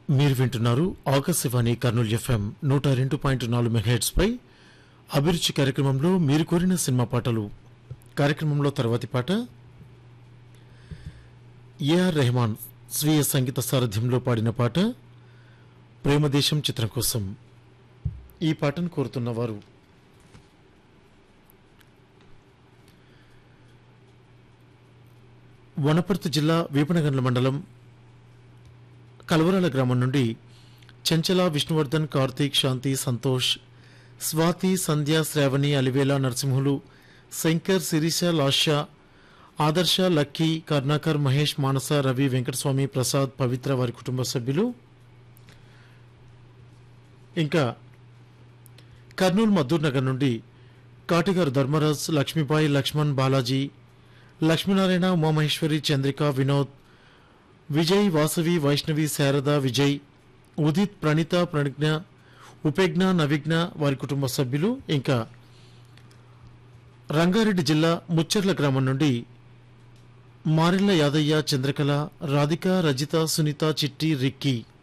మీరు వింటున్నారు Akashvani Kurnool FM 102.4 megahertz పై అభిరుచి కార్యక్రమంలో మీరు కోరిన సినిమా పాటలు. కార్యక్రమంలో తర్వాతి పాట ఏఆర్ రెహమాన్ స్వీయ సంగీత సారథ్యంలో పాడిన పాట ప్రేమదేశం చిత్రం కోసం. ఈ పాటను కోరుతున్నవారు వనపర్తి జిల్లా వీపనగండ్ల మండలం కల్వరాల గ్రామం నుండి చెంచల విష్ణువర్ధన్, కార్తీక్, శాంతి, సంతోష్, స్వాతి, సంధ్య, శ్రావణి, అలివేల, నరసింహులు, శంకర్, శిరీష, లాష్య, ఆదర్శ, లక్కీ, కర్ణాకర్, మహేష్, మానస, రవి, వెంకటస్వామి, ప్రసాద్, పవిత్ర వారి కుటుంబ సభ్యులు. ఇంకా కర్నూలు మద్దూర్ నగర్ నుండి కాటిగారు ధర్మరాజ్, లక్ష్మీబాయి, లక్ష్మణ్, బాలాజీ, లక్ష్మీనారాయణ, ఉమామహేశ్వరి, చంద్రిక, వినోద్, విజయ్, వాసవి, వైష్ణవి, శారద, విజయ్, ఉదిత్, ప్రణీత, ప్రజ్ఞ, ఉపేజ్ఞ, నవిజ్ఞ వారి కుటుంబ సభ్యులు. ఇంకా రంగారెడ్డి జిల్లా ముచ్చర్ల గ్రామం నుండి మారెళ్ల యాదయ్య, చంద్రకళ, రాధిక, రజిత, సునీత, చిట్టి, రిక్కీ